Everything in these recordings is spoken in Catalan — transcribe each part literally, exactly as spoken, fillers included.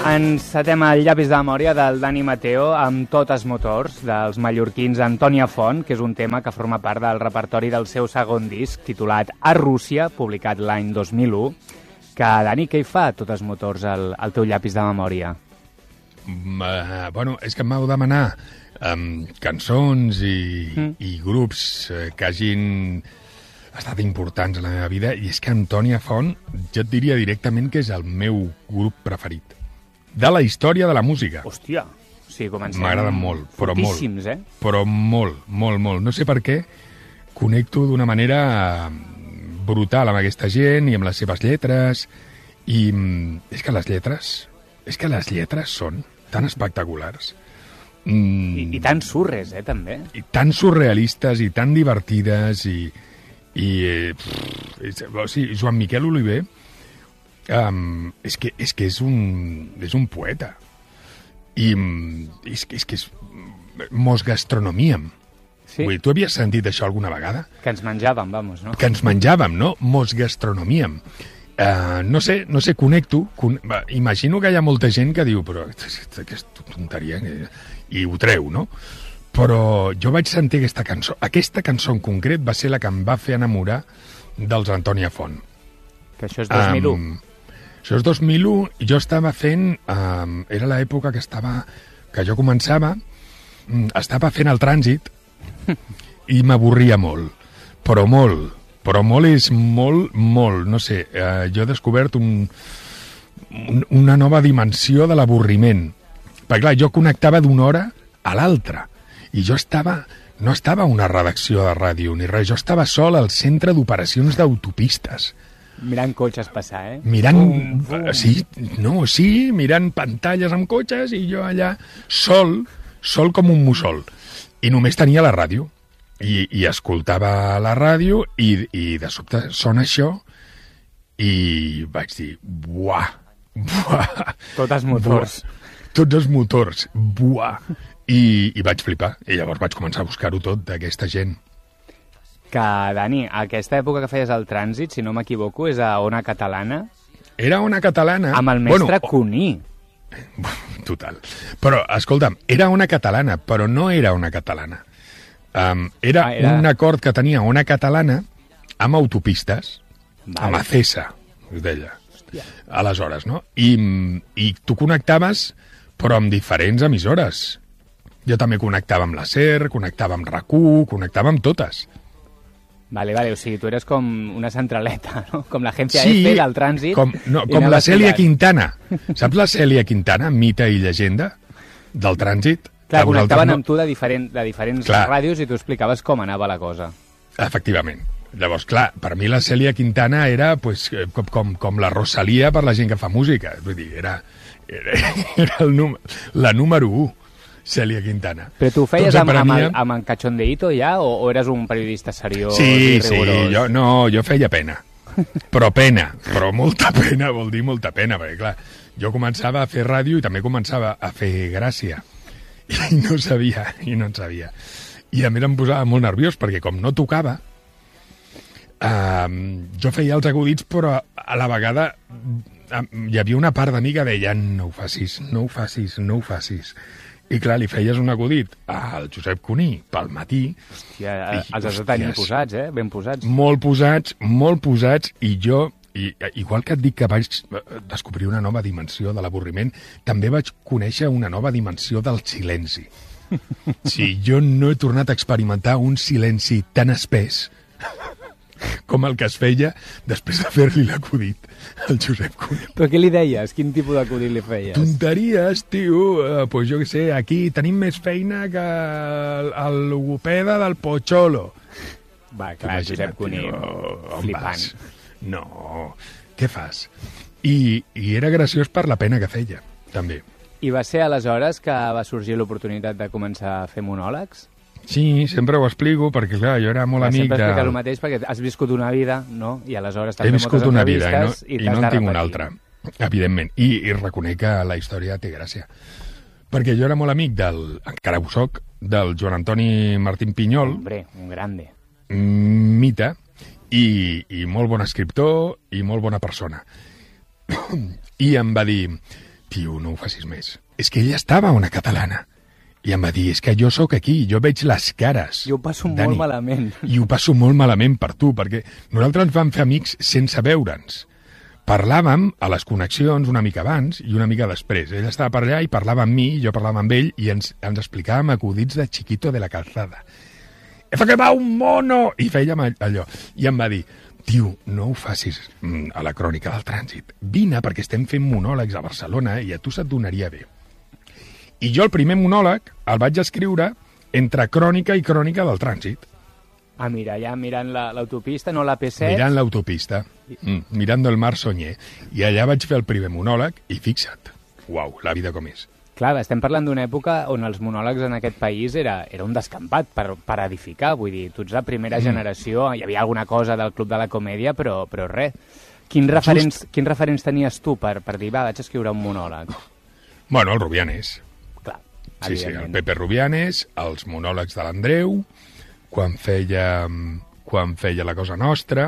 Encetem el llapis de memòria del Dani Mateo amb Totes Motors, dels mallorquins Antònia Font, que és un tema que forma part del repertori del seu segon disc, titulat A Rússia, publicat l'any dos mil u. Que, Dani, què hi fa Totes Motors al, al teu llapis de memòria? Uh, bueno, és que em vau demanar um, cançons i, mm. i grups uh, que hagin estat importants en la meva vida, i és que Antònia Font, jo et diria directament que és el meu grup preferit de la història de la música. Hòstia, sí, comencem... M'agraden molt, però fortíssims, molt. Eh? Però molt, molt, molt. No sé per què connecto d'una manera brutal amb aquesta gent i amb les seves lletres, i és que les lletres, és que les lletres són tan espectaculars. Mm. I, I tan surres, eh, també. I tan surrealistes i tan divertides, i... i pff, o sigui, Joan Miquel Oliver um, és que és, que és, un, és un poeta. I és que és, que és mos gastronomíem. Sí. Vull dir, tu havies sentit això alguna vegada? Que ens menjàvem, vamos, no? Que ens menjàvem, no? Mos gastronomíem. Uh, no sé, no sé, connecto. Con... Imagino que hi ha molta gent que diu, però aquesta tonteria, i ho treu, no? Però jo vaig sentir aquesta cançó. Aquesta cançó en concret va ser la que em va fer enamorar dels Antònia Font. Que això és dos mil u. Um, això és dos mil u, i jo estava fent... Um, era l'època que estava... que jo començava... Um, estava fent el trànsit i m'avorria molt. Però molt. Però molt és molt, molt. No sé, uh, jo he descobert un, un, una nova dimensió de l'avorriment. Perquè, clar, jo connectava d'una hora a l'altra. I jo estava... No estava a una redacció de ràdio ni res. Jo estava sol al centre d'operacions d'autopistes. Mirant cotxes passar, eh? Mirant... Bum, bum. Sí, no, sí, mirant pantalles amb cotxes, i jo allà sol, sol com un mussol. I només tenia la ràdio. I, i escoltava la ràdio, i, i de sobte sona això, i vaig dir, buah, buah. Totes motors. Buah, tots els motors, buah. I, i vaig flipar, i llavors vaig començar a buscar-ho tot d'aquesta gent. Que, Dani, aquesta època que feies el trànsit, si no m'equivoco, és a Ona Catalana. Era Ona Catalana. Amb el mestre bueno, Cuní. Total. Però, escolta'm, era Ona Catalana, però no era Ona Catalana. Um, era, ah, era un acord que tenia Ona Catalana amb autopistes, vale. Amb Acesa, es deia. Hòstia. Aleshores, no? I, i tu connectaves, però amb diferents emissores. Jo també connectava amb la SER, connectava amb RAC u, connectava amb totes. Vale, vale, o sigui, tu eres com una centraleta, no? Com l'agència sí, F del trànsit. Com, no, com la Cèlia Quintana. Saps la Cèlia Quintana, mite i llegenda del trànsit? Clar, connectaven no... amb tu de, diferent, de diferents clar. Ràdios i tu explicaves com anava la cosa. Efectivament. Llavors, clar, per mi la Cèlia Quintana era pues, com, com, com la Rosalia per la gent que fa música. Vull dir, era, era, era el número, la número u. Cèlia Quintana. Però tu ho feies amb, amb, el, amb el cachondeíto ja, o, o eres un periodista seriós sí, i rigorós? Sí, jo, no, jo feia pena. Però pena, però molta pena, vol dir molta pena, perquè clar, jo començava a fer ràdio i també començava a fer gràcia. I no sabia, i no en sabia. I a mi em posava molt nerviós, perquè com no tocava, eh, jo feia els acudits, però a la vegada eh, hi havia una part de mi que deia no ho facis, no ho facis, no ho facis. I clar, li feies un acudit al Josep Cuní pel matí. Hòstia, i, els has de tenir posats, eh? Ben posats. Molt posats, molt posats, i jo, i, igual que et dic que vaig descobrir una nova dimensió de l'avorriment, també vaig conèixer una nova dimensió del silenci. Sí, jo no he tornat a experimentar un silenci tan espès com el que es feia després de fer-li l'acudit al Josep Cuní. Però què li deies? Quin tipus d'acudit li feies? Tonteries, tio. Uh, pues jo què sé, aquí tenim més feina que el, el logopeda del Pocholo. Va, clar, Josep Cuní, flipant. No, què fas? I, I era graciós per la pena que feia, també. I va ser aleshores que va sorgir l'oportunitat de començar a fer monòlegs? Sí, sempre ho explico, perquè clar, jo era molt clar, amic de... Sempre expliques el mateix, perquè has viscut una vida, no? I aleshores t'has fet moltes entrevistes i, no, i, i no en tinc una altra, evidentment. I, I reconec que la història té gràcia. Perquè jo era molt amic del, encara ho soc, del Joan Antoni Martín Pinyol. Hombre, un grande. Mita, i, i molt bon escriptor i molt bona persona. I em va dir, tio, no ho facis més. És que ella estava una catalana. I em va dir, és que jo sóc aquí, jo veig les cares. Jo ho passo Dani, molt malament. I ho passo molt malament per tu, perquè nosaltres ens vam fer amics sense veure'ns. Parlàvem a les connexions una mica abans i una mica després. Ell estava per allà i parlava amb mi, jo parlava amb ell, i ens, ens explicàvem acudits de Chiquito de la Calzada. «Efa que va un mono!» I fèiem allò. I em va dir, tio, no ho facis a la crònica del trànsit. Vine, perquè estem fent monòlegs a Barcelona i a tu se't donaria bé. I jo el primer monòleg el vaig escriure entre crònica i crònica del trànsit. Ah, mira, allà mirant l'autopista, la, no la P set. Mirant l'autopista, mm, mirando el mar Soñé. I allà vaig fer el primer monòleg i fixa't, uau, la vida com és. Clar, estem parlant d'una època on els monòlegs en aquest país era, era un descampat per, per edificar, vull dir, tu ets la primera mm. generació, hi havia alguna cosa del Club de la Comèdia, però, però res. Quins referents, quins referents tenies tu per, per dir, va, vaig escriure un monòleg? Bueno, el Rubianes. Clar, sí, sí, el Pepe Rubianes, els monòlegs de l'Andreu, quan feia, quan feia La Cosa Nostra.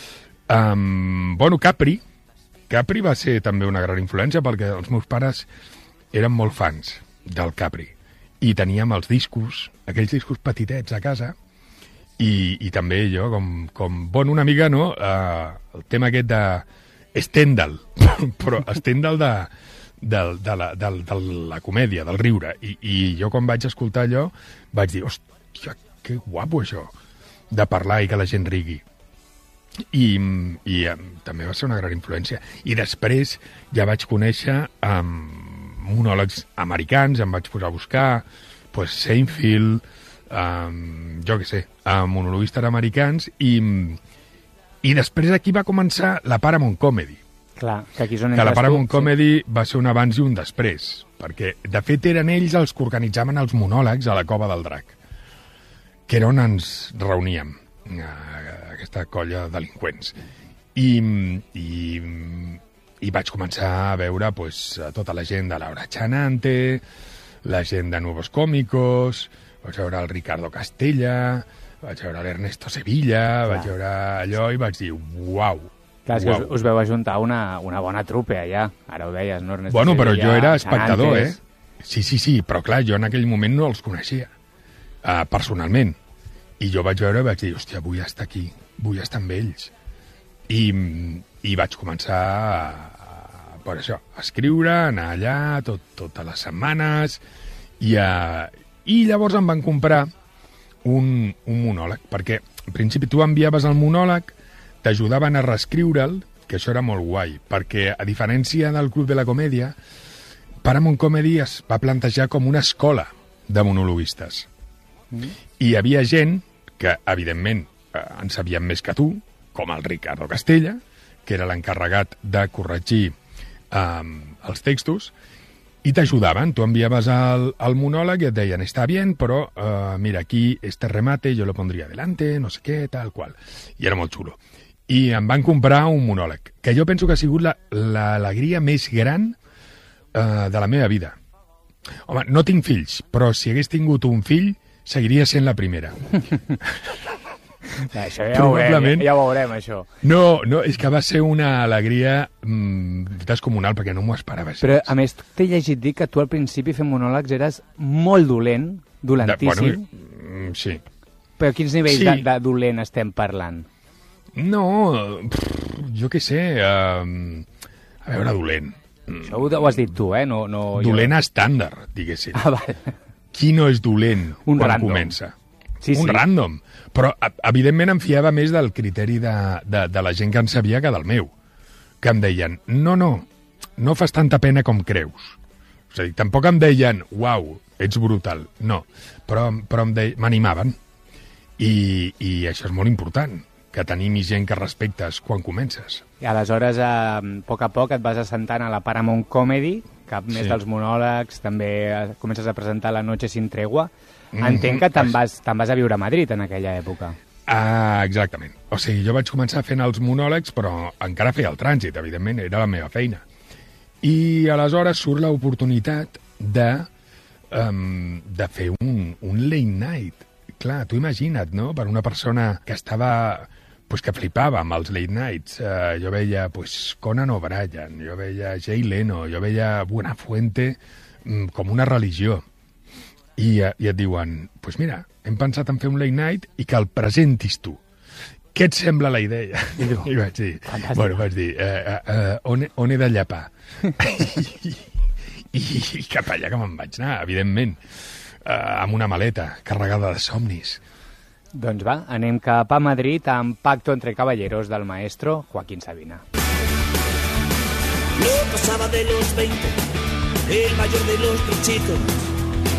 Um, bueno, Capri. Capri va ser també una gran influència perquè els meus pares eren molt fans del Capri. I teníem els discos, aquells discos petitets a casa, i, i també jo, com, com bon una mica, no? Uh, el tema aquest de Stendhal, però Stendhal de, de, de, la, de, de la comèdia, del riure. I, I jo quan vaig escoltar allò vaig dir, hòstia, que guapo això, de parlar i que la gent rigui. I, i um, també va ser una gran influència. I després ja vaig conèixer um, monòlegs americans, em vaig posar a buscar, pues, Seinfeld, um, jo què sé, uh, monologuistes americans, i, i després aquí va començar la Paramount Comedy. Clar, que aquí és on que la Paramount tu, Comedy sí. Va ser un abans i un després, perquè de fet eren ells els que organitzaven els monòlegs a la Cova del Drac, que era on ens reuníem, aquesta colla de delinqüents. I, i, i vaig començar a veure pues, a tota la gent de Laura Chanante, la gent de Nuevos Cómicos, vaig veure el Ricardo Castella, vaig veure l'Ernesto Sevilla, clar. Vaig veure allò i vaig dir, uau. Clar, és que us, us veu ajuntar una, una bona trupe allà, ara ho deies, no? Ernesto bueno, Sevilla, però jo era espectador, Chanantes. eh? Sí, sí, sí, però clar, jo en aquell moment no els coneixia. Uh, personalment. I jo vaig veure i vaig dir, hòstia, vull estar aquí, vull estar amb ells. I, i vaig començar a, a, per això, a escriure, a anar allà tot, totes les setmanes, i, a, i llavors em van comprar un, un monòleg, perquè en principi tu enviaves el monòleg, t'ajudaven a reescriure'l, que això era molt guai, perquè a diferència del Club de la Comèdia, Paramount Comedy es va plantejar com una escola de monologuistes. Mm. I hi havia gent que, evidentment, eh, en sabien més que tu, com el Ricardo Castella, que era l'encarregat de corregir eh, els textos, i t'ajudaven. Tu enviaves el, el monòleg i et deien, està bien, però eh, mira, aquí este remate yo lo pondría adelante, no sé què, tal qual. I era molt xulo. I em van comprar un monòleg, que jo penso que ha sigut l'alegria la, més gran eh, de la meva vida. Home, no tinc fills, però si hagués tingut un fill, seguiria sent la primera. Ja, això ja ho, veurem, ja, ja ho veurem, això. No, no, és que va ser una alegria mm, descomunal, perquè no m'ho esperava. Però, a més, t'he llegit dir que tu al principi fent monòlegs eres molt dolent, dolentíssim. De, bueno, sí. Però quins nivells sí. de, de dolent estem parlant? No, pff, jo què sé, uh, a veure, dolent. Això ho, ho has dit tu, eh? No, no, dolent jo... estàndard, diguéssim. Ah, vale. Qui no és dolent un quan random. Comença? Sí, un sí. random. Però, evidentment, em fiava més del criteri de, de, de la gent que en sabia que del meu. Que em deien, no, no, no fas tanta pena com creus. És a dir, tampoc em deien, uau, ets brutal. No, però, però m'animaven. I, I això és molt important, que tenim gent que respectes quan comences. I aleshores, a poc a poc, et vas assentant a la Paramount Comedy, cap més sí. dels monòlegs, també comences a presentar La Noche sin tregua. Mm-hmm. Entenc que te'n vas, te vas a viure a Madrid en aquella època. Ah, exactament. O sigui, jo vaig començar fent els monòlegs, però encara feia el trànsit, evidentment, era la meva feina. I aleshores surt l'oportunitat de, um, de fer un, un late night. Clar, tu imagina't, no?, per una persona que estava pues, que flipava amb els late nights. Uh, jo veia pues, Conan O'Brien, jo veia Jay Leno, jo veia Buenafuente um, com una religió. I, uh, I et diuen, pues mira, hem pensat en fer un late night i que el presentis tu. Què et sembla la idea? I, I vaig dir, fantàstic. Bueno, vaig dir, uh, uh, uh, on, on he de llapar? I, i, I cap allà que me'n vaig anar, evidentment, uh, amb una maleta carregada de somnis. Doncs va, anem cap a Madrid amb Pacto entre Caballeros del maestro Joaquín Sabina. No pasaba de los veinte, el mayor de los bichitos.